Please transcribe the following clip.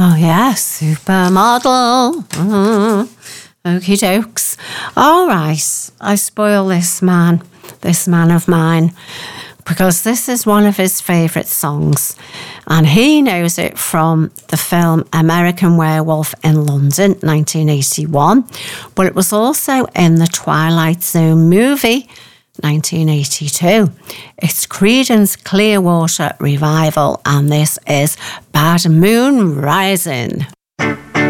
Oh, yes, supermodel. Okie dokes. All right, I spoil this man of mine, because this is one of his favourite songs, and he knows it from the film American Werewolf in London, 1981, but it was also in the Twilight Zone movie, 1982. It's Creedence Clearwater Revival, and this is Bad Moon Rising.